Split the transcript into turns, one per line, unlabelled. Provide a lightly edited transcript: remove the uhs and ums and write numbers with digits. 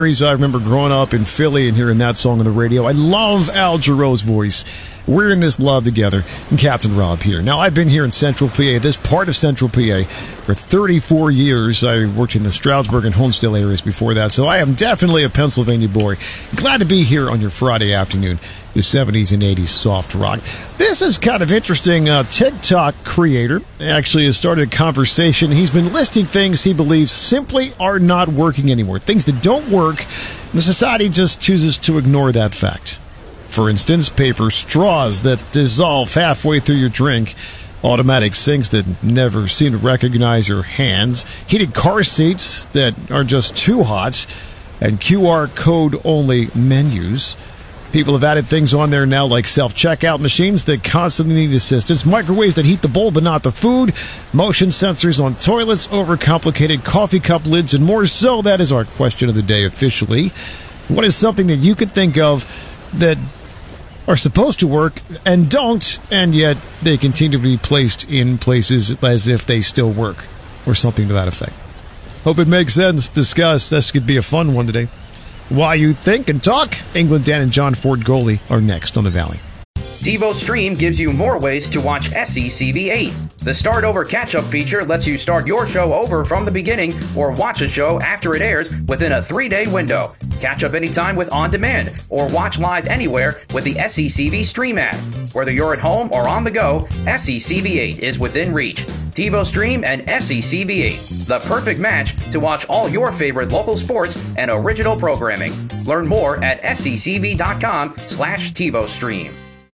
I remember growing up in Philly and hearing that song on the radio. I love Al Jarreau's voice. We're in this love together. And Captain Rob here. Now, I've been here in Central PA, this part of Central PA, for 34 years. I worked in the Stroudsburg and Honesdale areas before that, so I am definitely a Pennsylvania boy. Glad to be here on your Friday afternoon with 70s and 80s soft rock. This is kind of interesting. TikTok creator actually has started a conversation. He's been listing things he believes simply are not working anymore. Things that don't work. The society just chooses to ignore that fact. For instance, paper straws that dissolve halfway through your drink, automatic sinks that never seem to recognize your hands, heated car seats that are just too hot, and QR code-only menus. People have added things on there now like self-checkout machines that constantly need assistance, microwaves that heat the bowl but not the food, motion sensors on toilets, overcomplicated coffee cup lids, and more. So that is our question of the day officially. What is something that you could think of that are supposed to work and don't, and yet they continue to be placed in places as if they still work, or something to that effect? Hope it makes sense. Discuss. This could be a fun one today. While you think and talk, England Dan and John Ford Goalie are next on the Valley.
TiVo Stream gives you more ways to watch SCCV8. The Start Over Catch-Up feature lets you start your show over from the beginning or watch a show after it airs within a 3-day window. Catch up anytime with On Demand or watch live anywhere with the SCCV Stream app. Whether you're at home or on the go, SCCV8 is within reach. TiVo Stream and SCCV8, the perfect match to watch all your favorite local sports and original programming. Learn more at sccv.com/TiVo Stream.